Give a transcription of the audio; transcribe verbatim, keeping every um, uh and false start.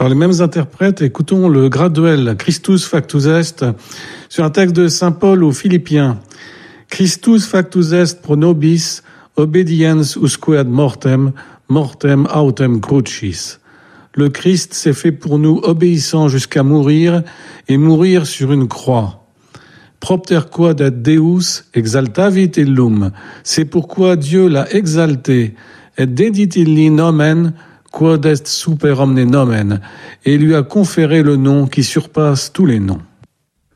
Par les mêmes interprètes, écoutons le graduel Christus factus est sur un texte de saint Paul aux Philippiens. Christus factus est pro nobis, obediens usque ad mortem, mortem autem crucis. Le Christ s'est fait pour nous obéissant jusqu'à mourir et mourir sur une croix. Propter quod et Deus exaltavit illum. C'est pourquoi Dieu l'a exalté et dedit illi nomen quod est super omne nomen, et lui a conféré le nom qui surpasse tous les noms.